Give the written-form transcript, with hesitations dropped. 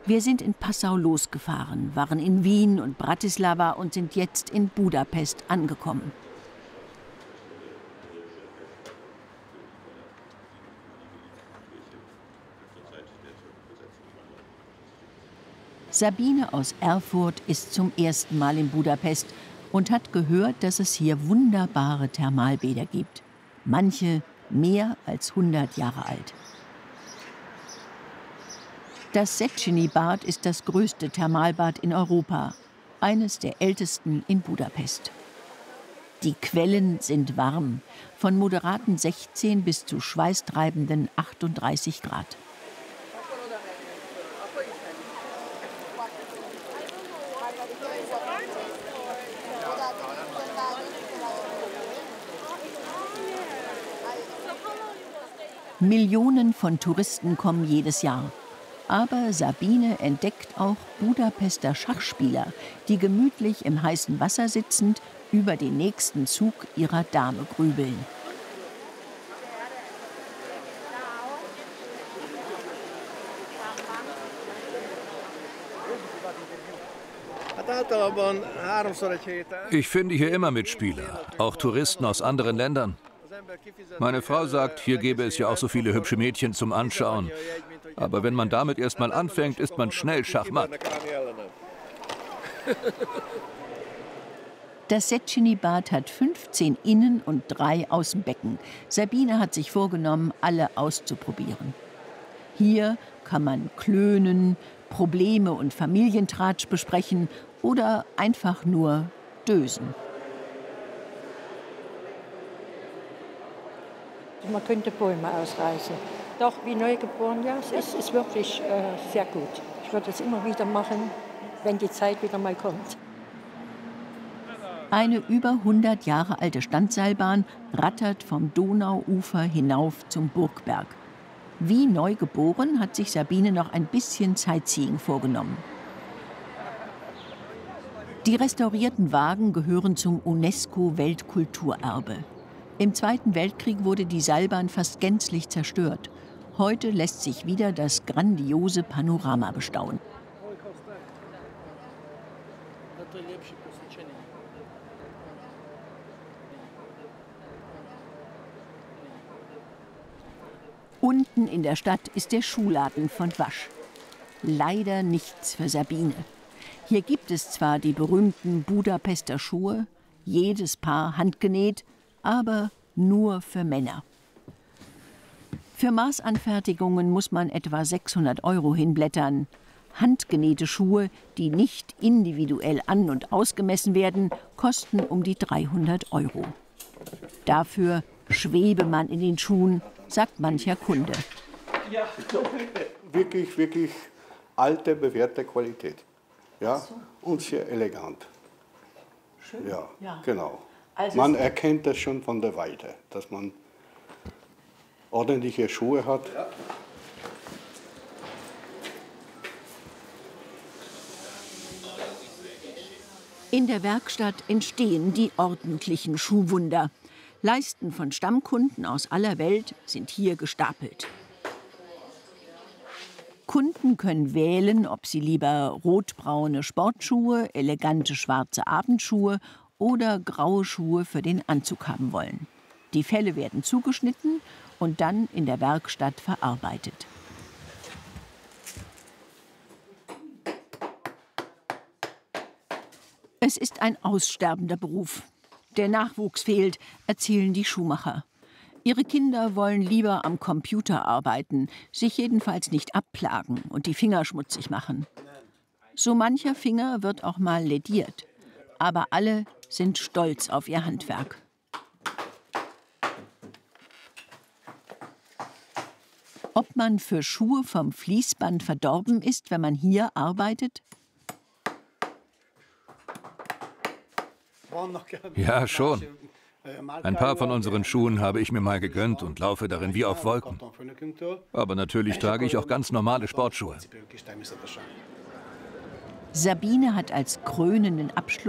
Wir sind in Passau losgefahren, waren in Wien und Bratislava und sind jetzt in Budapest angekommen. Sabine aus Erfurt ist zum ersten Mal in Budapest und hat gehört, dass es hier wunderbare Thermalbäder gibt. Manche mehr als 100 Jahre alt. Das Széchenyi-Bad ist das größte Thermalbad in Europa, eines der ältesten in Budapest. Die Quellen sind warm, von moderaten 16 bis zu schweißtreibenden 38 Grad. Millionen von Touristen kommen jedes Jahr. Aber Sabine entdeckt auch Budapester Schachspieler, die gemütlich im heißen Wasser sitzend über den nächsten Zug ihrer Dame grübeln. Ich finde hier immer Mitspieler, auch Touristen aus anderen Ländern. Meine Frau sagt, hier gäbe es ja auch so viele hübsche Mädchen zum Anschauen. Aber wenn man damit erst mal anfängt, ist man schnell schachmatt. Das Széchenyi-Bad hat 15 Innen- und 3 Außenbecken. Sabine hat sich vorgenommen, alle auszuprobieren. Hier kann man klönen, Probleme und Familientratsch besprechen oder einfach nur dösen. Man könnte Bäume ausreißen. Doch, wie neugeboren, ja, es ist wirklich sehr gut. Ich würde es immer wieder machen, wenn die Zeit wieder mal kommt. Eine über 100 Jahre alte Standseilbahn rattert vom Donauufer hinauf zum Burgberg. Wie neugeboren hat sich Sabine noch ein bisschen Sightseeing vorgenommen. Die restaurierten Wagen gehören zum UNESCO-Weltkulturerbe. Im Zweiten Weltkrieg wurde die Seilbahn fast gänzlich zerstört. Heute lässt sich wieder das grandiose Panorama bestaunen. Unten in der Stadt ist der Schuhladen von Wasch. Leider nichts für Sabine. Hier gibt es zwar die berühmten Budapester Schuhe, jedes Paar handgenäht, aber nur für Männer. Für Maßanfertigungen muss man etwa 600 € hinblättern. Handgenähte Schuhe, die nicht individuell an- und ausgemessen werden, kosten um die 300 €. Dafür schwebe man in den Schuhen, sagt mancher Kunde. Ja. Wirklich, wirklich alte, bewährte Qualität. Ja? Und sehr elegant. Schön. Ja, Ja. genau. Also man erkennt das schon von der Weite, dass man ordentliche Schuhe hat. Ja. In der Werkstatt entstehen die ordentlichen Schuhwunder. Leisten von Stammkunden aus aller Welt sind hier gestapelt. Kunden können wählen, ob sie lieber rotbraune Sportschuhe, elegante schwarze Abendschuhe oder graue Schuhe für den Anzug haben wollen. Die Felle werden zugeschnitten und dann in der Werkstatt verarbeitet. Es ist ein aussterbender Beruf. Der Nachwuchs fehlt, erzählen die Schuhmacher. Ihre Kinder wollen lieber am Computer arbeiten, sich jedenfalls nicht abplagen und die Finger schmutzig machen. So mancher Finger wird auch mal lediert. Aber alle sind stolz auf ihr Handwerk. Ob man für Schuhe vom Fließband verdorben ist, wenn man hier arbeitet? Ja, schon. Ein paar von unseren Schuhen habe ich mir mal gegönnt und laufe darin wie auf Wolken. Aber natürlich trage ich auch ganz normale Sportschuhe. Sabine hat als krönenden Abschluss